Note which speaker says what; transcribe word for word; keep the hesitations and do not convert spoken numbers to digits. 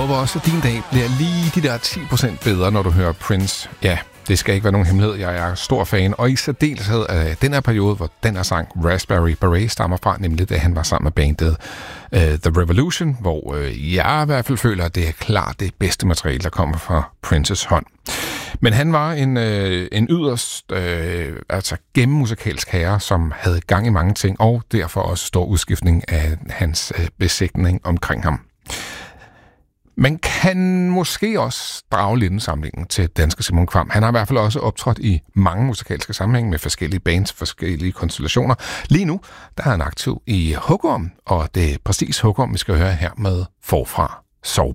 Speaker 1: håber også, at din dag bliver lige de der ti procent bedre, når du hører Prince. Ja, det skal ikke være nogen hemmelighed. Jeg er stor fan, og i særdeleshed af den her periode, hvor den her sang Raspberry Beret stammer fra, nemlig da han var sammen med bandet uh, The Revolution, hvor uh, jeg i hvert fald føler, at det er klart det bedste materiale, der kommer fra Princes hånd. Men han var en, øh, en yderst øh, altså gennemmusikalsk herre, som havde gang i mange ting, og derfor også stor udskiftning af hans øh, besætning omkring ham. Man kan måske også drage lidt en sammenligning til danske Simon Kvam. Han har i hvert fald også optrådt i mange musikalske sammenhænge med forskellige bands, forskellige konstellationer. Lige nu der er han aktiv i Hugorm, og det er præcis Hugorm, vi skal høre her med Forfra Sovbar.